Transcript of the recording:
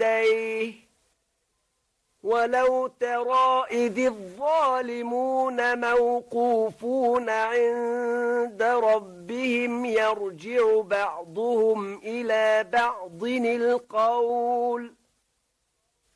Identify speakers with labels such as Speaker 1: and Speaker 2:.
Speaker 1: يديه ولو ترى إذ الظالمون موقوفون عند ربهم يرجع بعضهم إلى بعض القول